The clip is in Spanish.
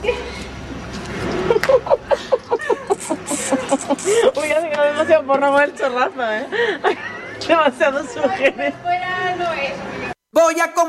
Uy, ya se quedó demasiado porra con el chorrazo, demasiado sujeres. Fuera no es. Voy a